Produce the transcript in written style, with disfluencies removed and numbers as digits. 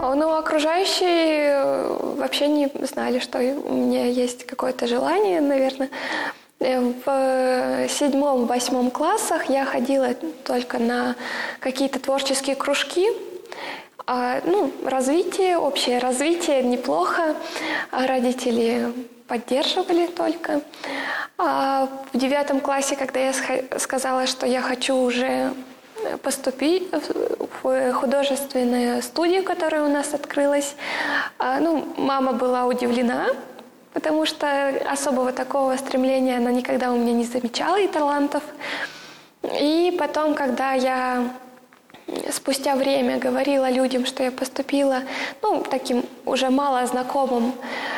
Ну, окружающие вообще не знали, что у меня есть какое-то желание, наверное. В 7-8 классах я ходила только на какие-то творческие кружки. Развитие, общее развитие неплохо. Родители поддерживали только. А в 9 классе, когда я сказала, что я хочу уже поступить в художественную студию, которая у нас открылась, мама была удивлена, потому что особого такого стремления она никогда у меня не замечала и талантов. И потом, когда я спустя время говорила людям, что я поступила, таким уже мало знакомым